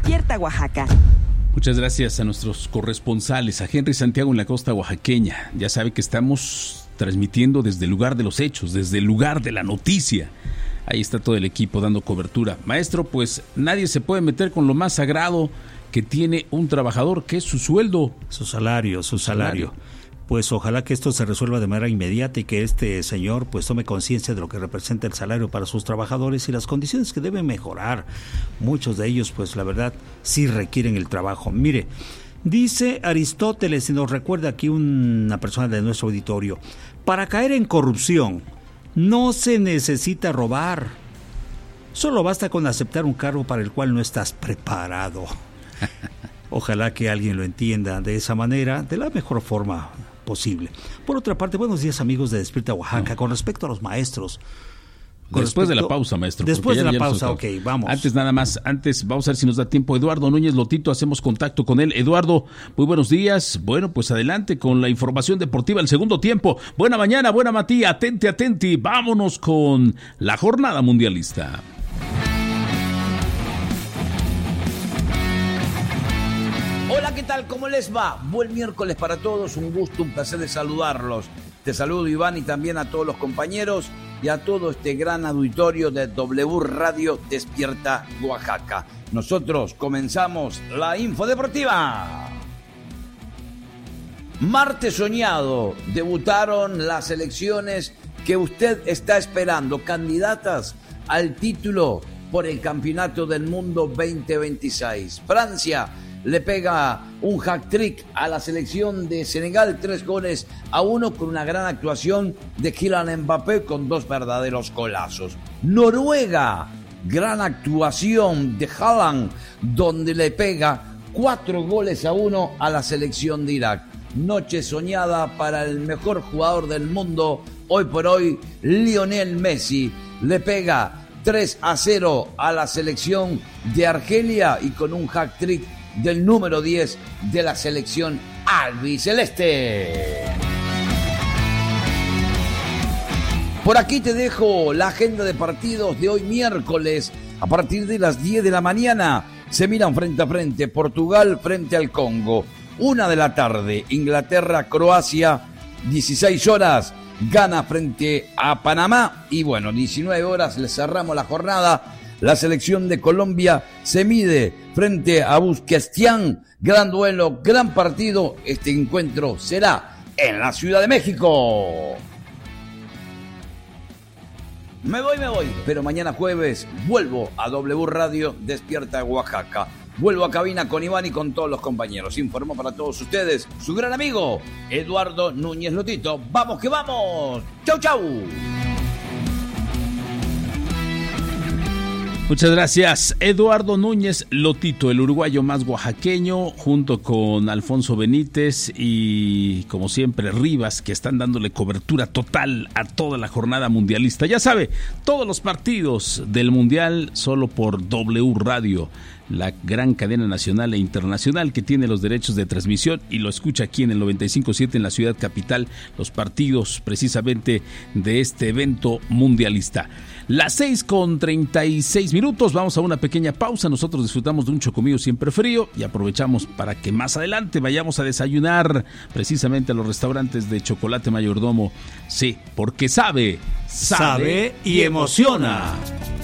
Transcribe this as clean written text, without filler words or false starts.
Despierta Oaxaca. Muchas gracias a nuestros corresponsales, a Henry Santiago en la costa oaxaqueña. Ya sabe que estamos transmitiendo desde el lugar de los hechos, desde el lugar de la noticia. Ahí está todo el equipo dando cobertura. Maestro, pues nadie se puede meter con lo más sagrado que tiene un trabajador, que es su sueldo. Su salario. Pues ojalá que esto se resuelva de manera inmediata y que este señor pues tome conciencia de lo que representa el salario para sus trabajadores y las condiciones que deben mejorar. Muchos de ellos pues la verdad sí requieren el trabajo. Mire, dice Aristóteles, y nos recuerda aquí una persona de nuestro auditorio, para caer en corrupción no se necesita robar, solo basta con aceptar un cargo para el cual no estás preparado. Ojalá que alguien lo entienda de esa manera, de la mejor forma posible. Por otra parte, buenos días amigos de Despierta Oaxaca. Con respecto a los maestros, después de la pausa, maestro. Después de la pausa, ok, vamos. Antes vamos a ver si nos da tiempo. Eduardo Núñez Lotito, hacemos contacto con él. Eduardo, muy buenos días. Bueno, pues adelante con la información deportiva del segundo tiempo. Buena mañana, buena Matías, atenti. Vámonos con la jornada mundialista. Hola, ¿qué tal? ¿Cómo les va? Buen miércoles para todos, un gusto, un placer de saludarlos. Te saludo, Iván, y también a todos los compañeros y a todo este gran auditorio de W Radio Despierta Oaxaca. Nosotros comenzamos la info deportiva. Martes soñado, debutaron las selecciones que usted está esperando, candidatas al título por el Campeonato del Mundo 2026. Francia le pega un hat-trick a la selección de Senegal, 3-1 con una gran actuación de Kylian Mbappé con 2 verdaderos golazos. Noruega, gran actuación de Haaland, donde le pega 4-1 a la selección de Irak. Noche soñada para el mejor jugador del mundo, hoy por hoy, Lionel Messi, le pega 3-0 a la selección de Argelia y con un hat-trick del número 10 de la selección albiceleste. Por aquí te dejo la agenda de partidos de hoy miércoles. A partir de las 10 de la mañana se miran frente a frente Portugal frente al Congo. 1 de la tarde Inglaterra-Croacia, 16 horas Ghana frente a Panamá y bueno, 19 horas le cerramos la jornada. La selección de Colombia se mide frente a Uzbekistán. Gran duelo, gran partido. Este encuentro será en la Ciudad de México. Me voy. Pero mañana jueves vuelvo a W Radio Despierta Oaxaca. Vuelvo a cabina con Iván y con todos los compañeros. Informo para todos ustedes su gran amigo Eduardo Núñez Lotito. ¡Vamos que vamos! ¡Chau! Muchas gracias, Eduardo Núñez Lotito, el uruguayo más oaxaqueño, junto con Alfonso Benítez y, como siempre, Rivas, que están dándole cobertura total a toda la jornada mundialista. Ya sabe, todos los partidos del Mundial solo por W Radio, la gran cadena nacional e internacional que tiene los derechos de transmisión y lo escucha aquí en el 95.7 en la ciudad capital, los partidos precisamente de este evento mundialista. Las 6:36, vamos a una pequeña pausa. Nosotros disfrutamos de un chocomillo siempre frío y aprovechamos para que más adelante vayamos a desayunar precisamente a los restaurantes de Chocolate Mayordomo. Sí, porque sabe y emociona.